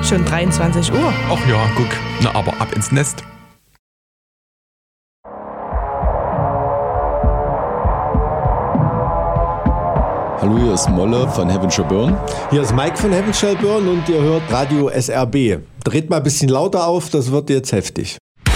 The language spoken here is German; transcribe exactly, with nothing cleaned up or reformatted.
Schon dreiundzwanzig Uhr. Ach ja, guck. Na, aber ab ins Nest. Hallo, hier ist Molle von Heaven Shall Burn. Hier ist Mike von Heaven Shall Burn und ihr hört Radio S R B. Dreht mal ein bisschen lauter auf, das wird jetzt heftig.